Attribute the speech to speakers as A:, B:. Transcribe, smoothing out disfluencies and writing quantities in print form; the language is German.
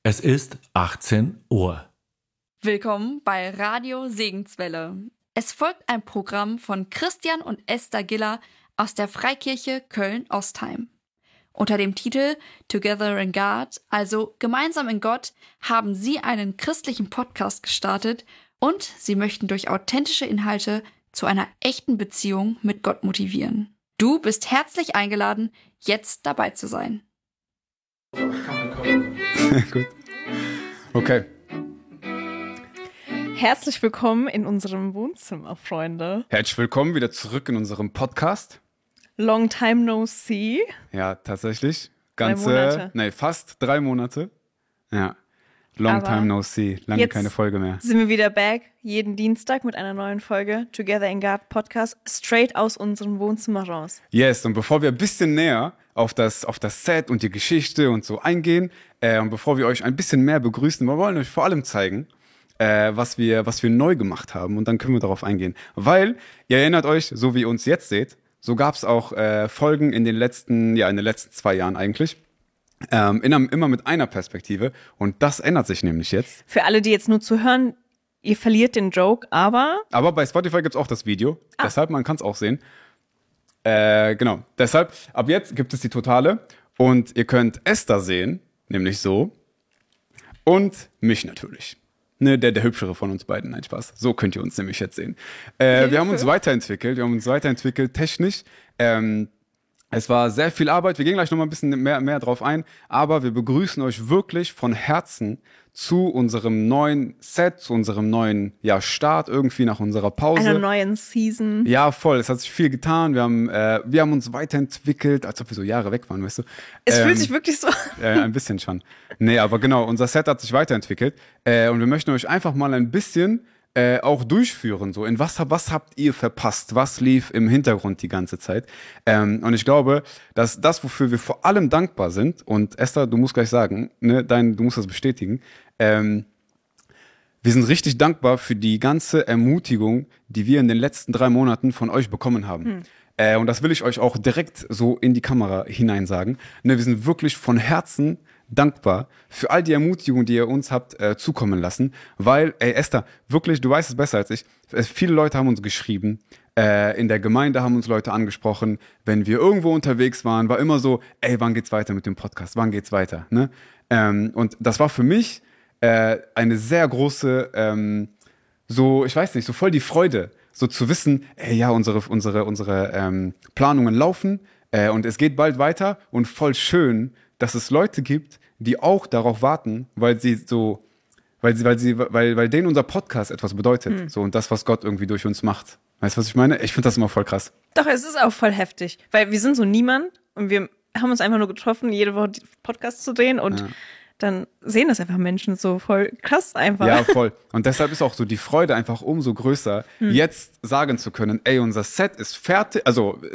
A: Es ist 18 Uhr.
B: Willkommen bei Radio Segenswelle. Es folgt ein Programm von Christian und Esther Giller aus der Freikirche Köln-Ostheim. Unter dem Titel Together in God, also Gemeinsam in Gott, haben sie einen christlichen Podcast gestartet und sie möchten durch authentische Inhalte zu einer echten Beziehung mit Gott motivieren. Du bist herzlich eingeladen, jetzt dabei zu sein.
C: Gut. Okay.
D: Herzlich willkommen in unserem Wohnzimmer, Freunde.
C: Herzlich willkommen wieder zurück in unserem Podcast.
D: Long time no see.
C: Ja, tatsächlich.
D: 3 Monate.
C: Fast 3 Monate. Ja. Long
D: Aber
C: time no see. Lange
D: jetzt
C: keine Folge mehr.
D: Sind wir wieder back, jeden Dienstag mit einer neuen Folge Together in God Podcast, straight aus unserem Wohnzimmer raus.
C: Yes, und bevor wir ein bisschen näher auf das Set und die Geschichte und so eingehen, und bevor wir euch ein bisschen mehr begrüßen, wir wollen euch vor allem zeigen, was wir neu gemacht haben, und dann können wir darauf eingehen. Weil, ihr erinnert euch, so wie ihr uns jetzt seht, so gab es auch Folgen in den letzten 2 Jahren eigentlich. Immer mit einer Perspektive, und das ändert sich nämlich jetzt.
D: Für alle, die jetzt nur zuhören, ihr verliert den Joke, aber
C: bei Spotify gibt's auch das Video, deshalb, man kann es auch sehen. Genau, deshalb, ab jetzt gibt es die Totale, und ihr könnt Esther sehen, nämlich so, und mich natürlich. Ne, der hübschere von uns beiden, nein, Spaß. So könnt ihr uns nämlich jetzt sehen. Wir haben uns weiterentwickelt technisch. Es war sehr viel Arbeit, wir gehen gleich nochmal ein bisschen mehr drauf ein, aber wir begrüßen euch wirklich von Herzen zu unserem neuen Set, zu unserem neuen Start irgendwie nach unserer Pause.
D: einer neuen Season.
C: Ja, voll, es hat sich viel getan, wir haben uns weiterentwickelt, als ob wir so Jahre weg waren, weißt du.
D: Es fühlt sich wirklich so an.
C: Ja, ein bisschen schon. Nee, aber genau, unser Set hat sich weiterentwickelt, und wir möchten euch einfach mal ein bisschen auch durchführen, so in was habt ihr verpasst, was lief im Hintergrund die ganze Zeit, und ich glaube, dass das, wofür wir vor allem dankbar sind, und Esther, du musst gleich sagen, ne, du musst das bestätigen, wir sind richtig dankbar für die ganze Ermutigung, die wir in den letzten 3 Monaten von euch bekommen haben. Und das will ich euch auch direkt so in die Kamera hinein sagen. Ne, wir sind wirklich von Herzen dankbar für all die Ermutigung, die ihr uns habt zukommen lassen, weil, Esther, wirklich, du weißt es besser als ich, viele Leute haben uns geschrieben, in der Gemeinde haben uns Leute angesprochen, wenn wir irgendwo unterwegs waren, war immer so, wann geht's weiter mit dem Podcast, wann geht's weiter, ne? Und das war für mich eine sehr große, ich weiß nicht, so voll die Freude, so zu wissen, unsere Planungen laufen, und es geht bald weiter, und voll schön, dass es Leute gibt, die auch darauf warten, weil denen unser Podcast etwas bedeutet. So, und das, was Gott irgendwie durch uns macht. Weißt du, was ich meine? Ich finde das immer voll krass.
D: Doch, es ist auch voll heftig, weil wir sind so niemand und wir haben uns einfach nur getroffen, jede Woche die Podcasts zu drehen, und dann sehen das einfach Menschen so voll krass einfach.
C: Ja, voll. Und deshalb ist auch so die Freude einfach umso größer, jetzt sagen zu können, unser Set ist fertig, also